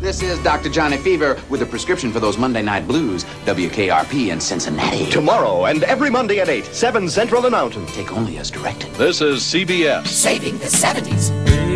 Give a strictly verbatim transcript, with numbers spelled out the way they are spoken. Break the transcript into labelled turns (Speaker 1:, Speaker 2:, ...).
Speaker 1: This is Doctor Johnny Fever with a prescription for those Monday night blues. W K R P in Cincinnati.
Speaker 2: Tomorrow and every Monday at eight, seven Central and Mountain.
Speaker 1: Take only as directed.
Speaker 3: This is C B S.
Speaker 4: Saving the seventies.